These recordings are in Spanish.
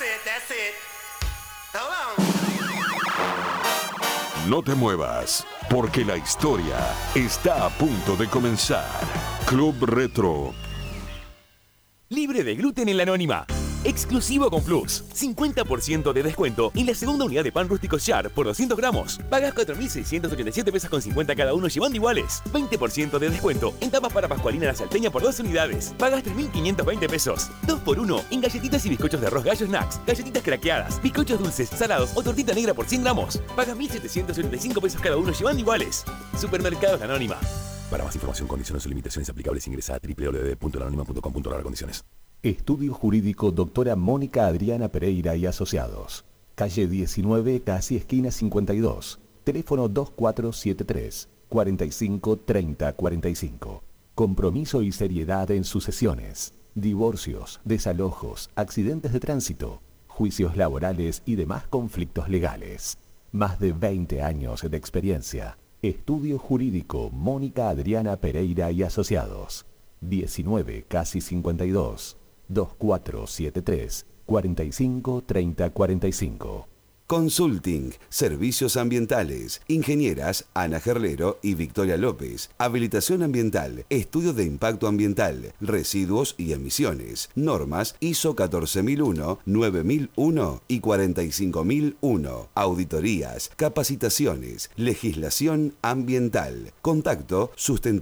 That's it. Hold on. No te muevas, porque la historia está a punto de comenzar. Club Retro. Libre de gluten en la Anónima. Exclusivo con Plus. 50% de descuento en la segunda unidad de pan rústico Char por 200 gramos. Pagas 4.687 pesos con 50 cada uno llevando iguales. 20% de descuento en tapas para Pascualina La Salteña por 2 unidades. Pagas 3.520 pesos. 2x1 en galletitas y bizcochos de arroz Gallo Snacks, galletitas craqueadas, bizcochos dulces, salados o tortita negra por 100 gramos. Pagas 1.775 pesos cada uno llevando iguales. Supermercados La Anónima. Para más información, condiciones o limitaciones aplicables, ingresa a www.lanonima.com.ar condiciones. Estudio Jurídico Doctora Mónica Adriana Pereira y Asociados. Calle 19, casi esquina 52. Teléfono 2473 45 30 45. Compromiso y seriedad en sucesiones, divorcios, desalojos, accidentes de tránsito, juicios laborales y demás conflictos legales. Más de 20 años de experiencia. Estudio Jurídico Mónica Adriana Pereira y Asociados. 19, casi 52. 2473 45 30 45. Consulting, Servicios Ambientales, Ingenieras Ana Gerlero y Victoria López, Habilitación Ambiental, Estudio de Impacto Ambiental, Residuos y Emisiones, Normas ISO 14001, 9001 y 45001, Auditorías, Capacitaciones, Legislación Ambiental. Contacto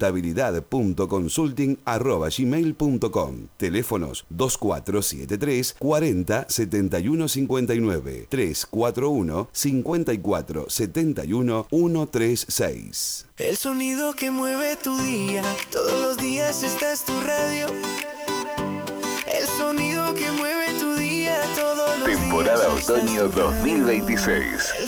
sustentabilidad.consulting@gmail.com. Teléfonos 2473 40 71 59 341 54 71 136. El sonido que mueve tu día, todos los días esta es tu radio. El sonido que mueve tu día, todos los Temporada días esta es Otoño tu radio. 2026.